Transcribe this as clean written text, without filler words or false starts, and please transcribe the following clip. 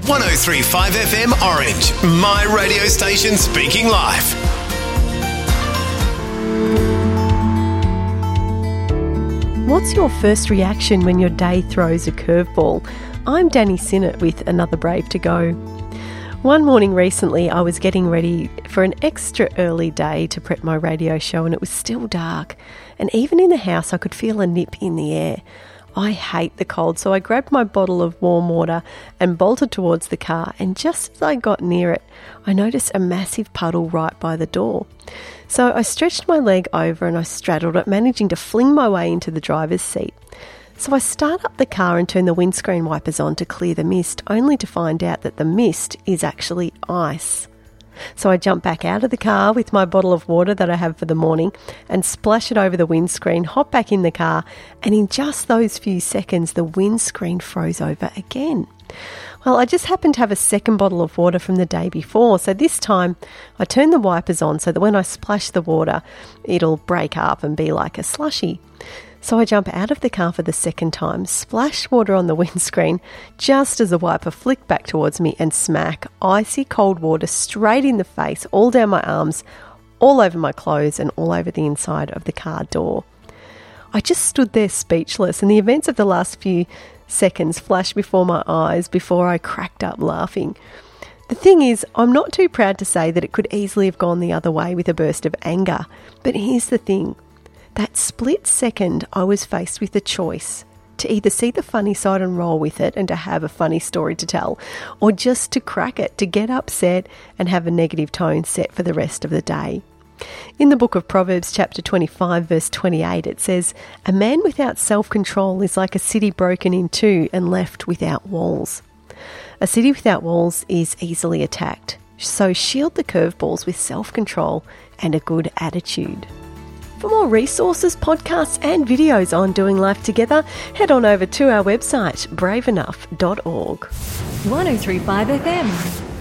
103.5 FM Orange, my radio station speaking live. What's your first reaction when your day throws a curveball? I'm Danny Sinnott with another Brave to Go. One morning recently, I was getting ready for an extra early day to prep my radio show, and it was still dark. And even in the house, I could feel a nip in the air. I hate the cold, so I grabbed my bottle of warm water and bolted towards the car, and just as I got near it, I noticed a massive puddle right by the door. So I stretched my leg over and I straddled it, managing to fling my way into the driver's seat. So I start up the car and turn the windscreen wipers on to clear the mist, only to find out that the mist is actually ice. So I jump back out of the car with my bottle of water that I have for the morning and splash it over the windscreen, hop back in the car, and in just those few seconds, the windscreen froze over again. Well, I just happened to have a second bottle of water from the day before, so this time I turn the wipers on so that when I splash the water, it'll break up and be like a slushie. So I jump out of the car for the second time, splash water on the windscreen, just as the wiper flicked back towards me, and smack, icy cold water straight in the face, all down my arms, all over my clothes, and all over the inside of the car door. I just stood there speechless, and the events of the last few seconds flashed before my eyes before I cracked up laughing. The thing is, I'm not too proud to say that it could easily have gone the other way with a burst of anger, but here's the thing. That split second, I was faced with a choice to either see the funny side and roll with it and to have a funny story to tell, or just to crack it, to get upset and have a negative tone set for the rest of the day. In the book of Proverbs, chapter 25, verse 28, it says, "A man without self-control is like a city broken in two and left without walls." A city without walls is easily attacked, so shield the curveballs with self-control and a good attitude. For more resources, podcasts and videos on doing life together, head on over to our website, braveenough.org. 103.5 FM.